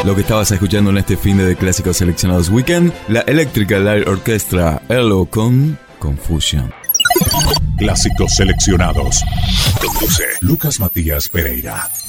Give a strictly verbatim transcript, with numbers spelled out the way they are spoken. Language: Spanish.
Lo que estabas escuchando en este fin de Clásicos Seleccionados Weekend, la Electrical Light Orchestra Elo con Confusion. Clásicos Seleccionados. Conduce Lucas Matías Pereira.